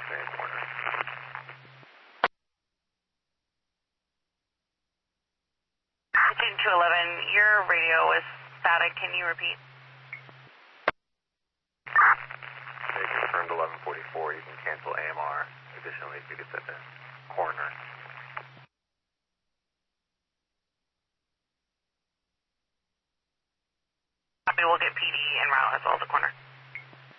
Same corner. 211, your radio is static. Can you repeat? They confirmed 1144. You can cancel AMR. Additionally, if you could set the corner. Copy, we'll get PD en route as well as the corner.